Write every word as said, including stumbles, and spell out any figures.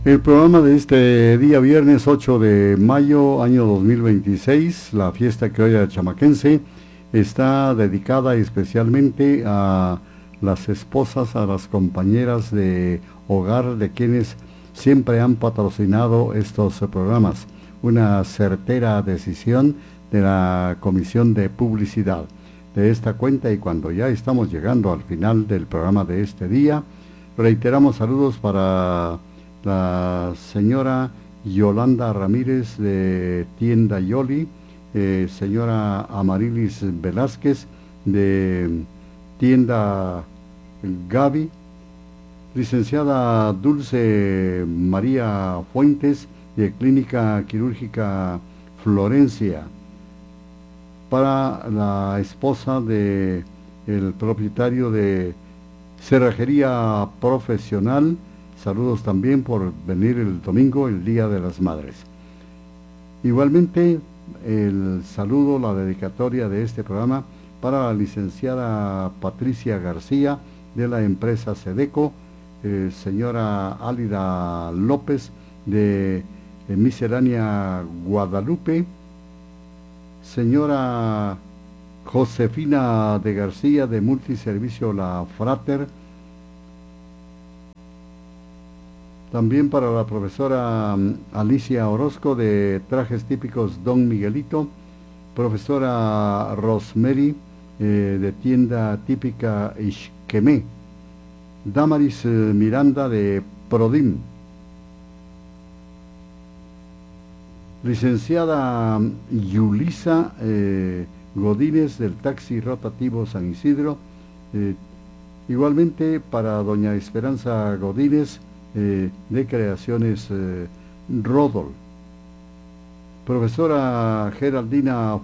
El programa de este día viernes ocho de mayo año dos mil veintiséis, la fiesta criolla chamaquense, está dedicada especialmente a las esposas, a las compañeras de hogar de quienes siempre han patrocinado estos eh, programas. Una certera decisión de la Comisión de Publicidad. De esta cuenta, y cuando ya estamos llegando al final del programa de este día, reiteramos saludos para la señora Yolanda Ramírez de Tienda Yoli, eh, señora Amarilis Velázquez de Tienda Gaby, licenciada Dulce María Fuentes de Clínica Quirúrgica Florencia, para la esposa de el propietario de Cerrajería Profesional. Saludos también por venir el domingo, el Día de las Madres. Igualmente, el saludo, la dedicatoria de este programa para la licenciada Patricia García de la empresa Sedeco, eh, señora Álida López de eh, Miscelánea Guadalupe, señora Josefina de García de Multiservicio La Frater. También para la profesora um, Alicia Orozco de Trajes Típicos Don Miguelito, profesora Rosemary eh, de Tienda Típica Ixquemé, Damaris eh, Miranda de Prodim, licenciada um, Yulisa eh, Godínez del Taxi Rotativo San Isidro, eh, igualmente para doña Esperanza Godínez, Eh, de Creaciones eh, Rodol, profesora Geraldina